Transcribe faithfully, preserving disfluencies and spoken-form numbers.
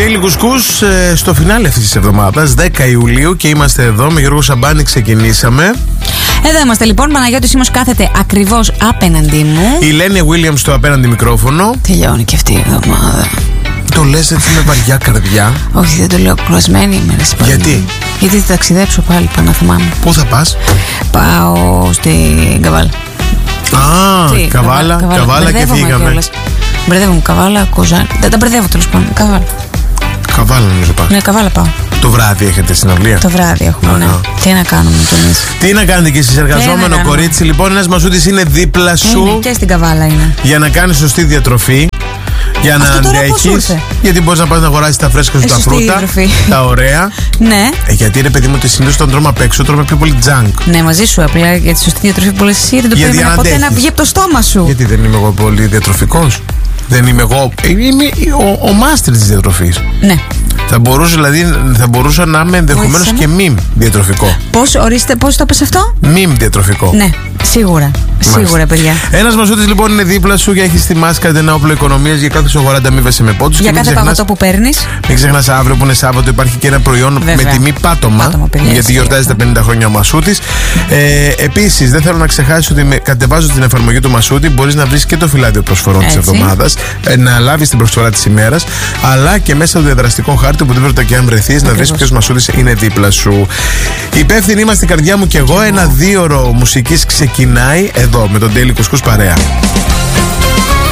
Daily Κουσκούς ε, στο φινάλε αυτής της εβδομάδας, δέκα Ιουλίου, και είμαστε εδώ με Γιώργο Σαμπάνη. Ξεκινήσαμε. Εδώ είμαστε λοιπόν. Παναγιώτης Σίμος κάθεται ακριβώς απέναντί μου. Η Λένια Williams στο απέναντι μικρόφωνο. Τελειώνει και αυτή η εβδομάδα. Το λες έτσι με βαριά καρδιά? Όχι, δεν το λέω. Κουρασμένη είμαι. Γιατί? Γιατί θα ταξιδέψω πάλι, πάνω να θυμάμαι. Πού θα πας? Πάω στην Καβάλα. Α, Τι, Καβάλα, Καβάλα, Καβάλα και φύγαμε. Μπερδεύομαι, Καβάλα, Κοζάνη. Δεν τα μπερδεύω τέλος πάντων. Καβάλα. Καβάλα νομίζω πάω. Ναι, Καβάλα πάω. Το βράδυ έχετε συναυλία? Το βράδυ έχουμε, Α, ναι. α. Τι να κάνουμε κι εμείς. Τι να κάνετε κι εσείς, εργαζόμενο κορίτσι? Λοιπόν, ένας μασούτης είναι δίπλα σου. Είναι και στην Καβάλα είναι. Για να κάνεις σωστή διατροφή. Για να αντέχεις. Γιατί μπορείς να πας να αγοράσεις τα φρέσκα σου, τα φρούτα, τα ωραία. Ναι. Ε, γιατί ρε παιδί μου, ότι συνήθως όταν τρώμε απ' έξω, τρώμε πιο πολύ junk. Ναι, μαζί σου απλά για τη σωστή διατροφή που λες εσύ. Δεν το περίμενα ποτέ να βγει από το στόμα σου. Γιατί δεν είμαι εγώ πολύ διατροφικός? Δεν είμαι εγώ. Είμαι ο, ο μάστρης της διατροφής. Ναι. Θα μπορούσα, δηλαδή, θα μπορούσα να είμαι ενδεχομένως και μιμ διατροφικό. Πώς, ορίστε, πώς το πες αυτό? Μιμ διατροφικό. Ναι, σίγουρα. Μάλιστα. Σίγουρα, παιδιά. Ένας μασούτης λοιπόν είναι δίπλα σου και έχει στη μάσκα ένα όπλο οικονομίας για κάθε σου αγορά. Ανταμείβεσαι με πόντους. Για και κάθε ξεχνάς, παγωτό που παίρνεις. Μην ξεχνάς, αύριο που είναι Σάββατο υπάρχει και ένα προϊόν Βέβαια. με τιμή πάτωμα. Πάτωμα, παιδιά, γιατί γιορτάζει τα πενήντα χρόνια ο Μασούτης. Ε, Επίσης, δεν θέλω να ξεχάσεις ότι με, κατεβάζω την εφαρμογή του Μασούτη μπορείς να βρεις και το φυλάδιο προσφορών της εβδομάδας, ε, να λάβεις την προσφορά της ημέρας, αλλά και μέσα στο διαδραστικό χάρτη οπουδήποτε και αν βρεθείς να βρεις ποιος Μασούτης είναι δίπλα σου. Υπεύθυνοι είμαστε, καρδιά μου και εγώ. Ένα δίωρο μουσικής ξεκινάει εδώ με τον Daily Κουσκούς παρέα.